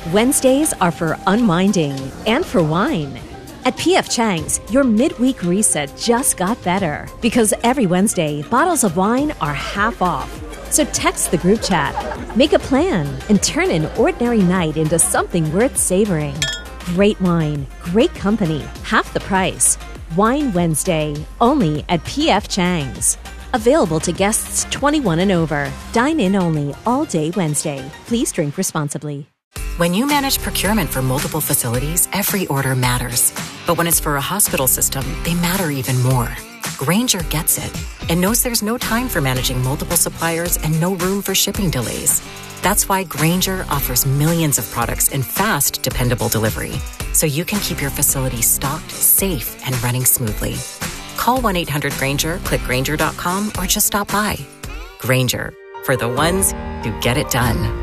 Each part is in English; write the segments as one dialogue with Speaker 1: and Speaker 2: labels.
Speaker 1: Wednesdays are for unwinding and for wine. At P.F. Chang's, your midweek reset just got better because every Wednesday, bottles of wine are half off. So text the group chat, make a plan, and turn an ordinary night into something worth savoring. Great wine, great company, half the price. Wine Wednesday, only at P.F. Chang's. Available to guests 21 and over. Dine in only all day Wednesday. Please drink responsibly.
Speaker 2: When you manage procurement for multiple facilities, every order matters. But when it's for a hospital system, they matter even more. Grainger gets it and knows there's no time for managing multiple suppliers and no room for shipping delays. That's why Grainger offers millions of products in fast, dependable delivery, so you can keep your facility stocked, safe, and running smoothly. Call 1-800-GRAINGER, click Grainger.com, or just stop by. Grainger, for the ones who get it done.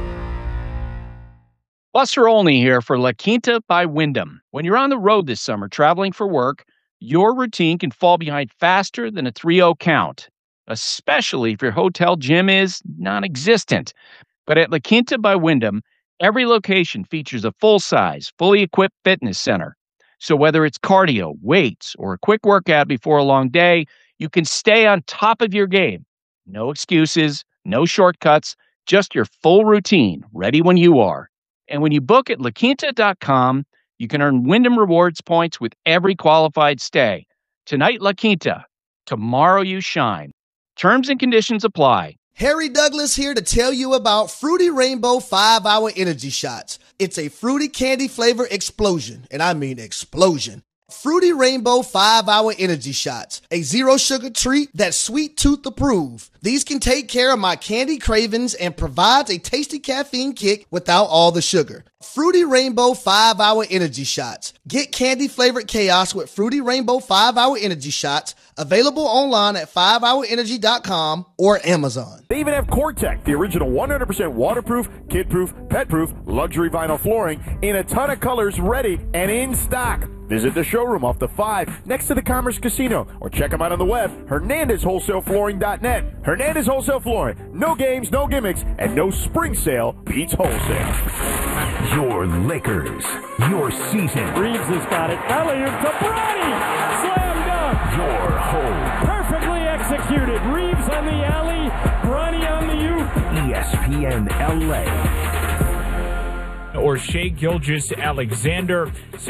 Speaker 3: Buster Olney here for La Quinta by Wyndham. When you're on the road this summer traveling for work, your routine can fall behind faster than a 3-0 count, especially if your hotel gym is non-existent. But at La Quinta by Wyndham, every location features a full-size, fully equipped fitness center. So whether it's cardio, weights, or a quick workout before a long day, you can stay on top of your game. No excuses, no shortcuts, just your full routine, ready when you are. And when you book at LaQuinta.com, you can earn Wyndham Rewards points with every qualified stay. Tonight, La Quinta. Tomorrow, you shine. Terms and conditions apply.
Speaker 4: Harry Douglas here to tell you about Fruity Rainbow 5-Hour Energy Shots. It's a fruity candy flavor explosion, and I mean explosion. Fruity Rainbow 5-Hour Energy Shots, a zero-sugar treat that's sweet tooth approved. These can take care of my candy cravings and provides a tasty caffeine kick without all the sugar. Fruity Rainbow 5-Hour Energy Shots. Get candy-flavored chaos with Fruity Rainbow 5-Hour Energy Shots, available online at 5hourenergy.com or Amazon.
Speaker 5: They even have Core-Tech, the original 100% waterproof, kid-proof, pet-proof, luxury vinyl flooring in a ton of colors ready and in stock. Visit the showroom off the 5 next to the Commerce Casino or check them out on the web, HernandezWholesaleFlooring.net. Hernandez Wholesale Flooring. No games, no gimmicks, and no spring sale beats wholesale.
Speaker 6: Your Lakers, your season.
Speaker 7: Reeves has got it. Alley-oop to Bronny. Slam dunk.
Speaker 6: Your home.
Speaker 7: Perfectly executed. Reeves on the alley. Bronny on the oop.
Speaker 6: ESPN LA.
Speaker 8: Or Shai Gilgeous-Alexander.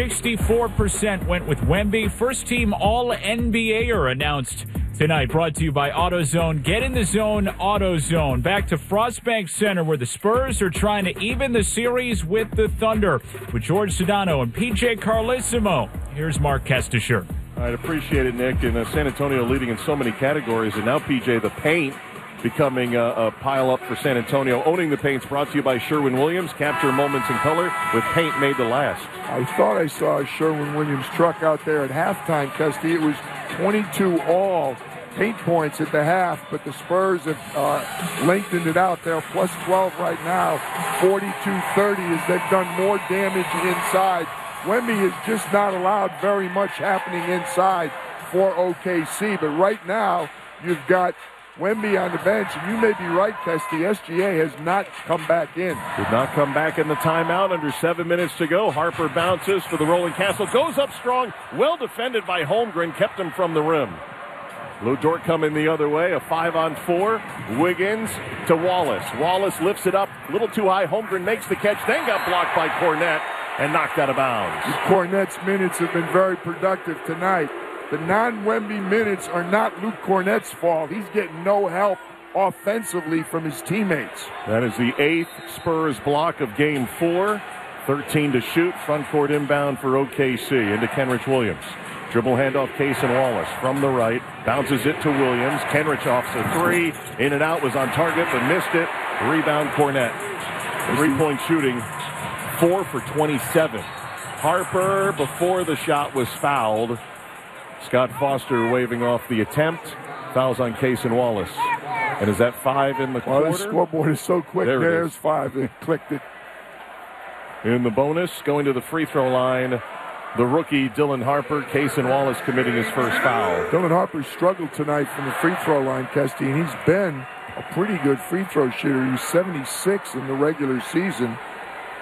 Speaker 8: 64% went with Wemby. First team All-NBAer announced tonight. Brought to you by AutoZone. Get in the zone, AutoZone. Back to Frostbank Center where the Spurs are trying to even the series with the Thunder. With George Sedano and PJ Carlesimo. Here's Mark Kestisher.
Speaker 9: All right, appreciate it, Nick. And San Antonio leading in so many categories. And now, PJ, the paint becoming a pile-up for San Antonio. Owning the paint's brought to you by Sherwin-Williams. Capture moments in color with paint made to last.
Speaker 10: I thought I saw a Sherwin-Williams truck out there at halftime, Custy. It was 22 all paint points at the half, but the Spurs have lengthened it out. They're plus 12 right now, 42-30 as they've done more damage inside. Wemby has just not allowed very much happening inside for OKC, but right now you've got Wemby on the bench, and you may be right, Kesty. SGA has not come back in.
Speaker 9: Did not come back in the timeout. Under 7 minutes to go. Harper bounces for the rolling castle. Goes up strong. Well defended by Holmgren. Kept him from the rim. Lou Dort coming the other way. A 5-on-4. Wiggins to Wallace. Wallace lifts it up. A little too high. Holmgren makes the catch. Then got blocked by Cornette and knocked out of bounds.
Speaker 10: Cornette's minutes have been very productive tonight. The non-Wemby minutes are not Luke Cornette's fault. He's getting no help offensively from his teammates.
Speaker 9: That is the 8th Spurs block of Game 4. 13 to shoot. Front court inbound for OKC into Kenrich Williams. Dribble handoff, Case and Wallace from the right. Bounces it to Williams. Kenrich off the 3. In and out, was on target but missed it. Rebound Cornette. 3-point shooting. 4 for 27. Harper, before the shot, was fouled. Scott Foster waving off the attempt. Fouls on Case and Wallace. And is that 5 in the quarter?
Speaker 10: The scoreboard is so quick. There's 5. They clicked it.
Speaker 9: In the bonus, going to the free throw line, the rookie Dylan Harper. Case and Wallace committing his first foul.
Speaker 10: Dylan Harper struggled tonight from the free throw line, Kesty, and he's been a pretty good free throw shooter. He's 76 in the regular season.